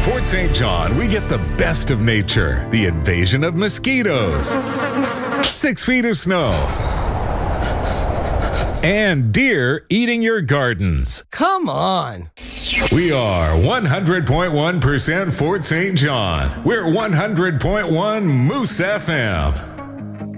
Fort St. John, we get the best of nature, the invasion of mosquitoes, 6 feet of snow, and deer eating your gardens. Come on. We are 100.1% Fort St. John. We're 100.1 Moose FM.